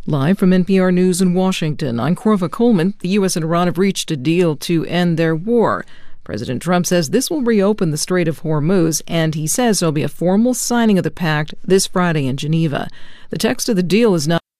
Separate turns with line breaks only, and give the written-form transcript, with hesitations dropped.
Live from NPR News in Washington, I'm Korva Coleman. The U.S. and Iran have reached a deal to end their war. President Trump says this will reopen the Strait of Hormuz, and he says there'll be a formal signing of the pact this Friday in Geneva. The text of the deal is not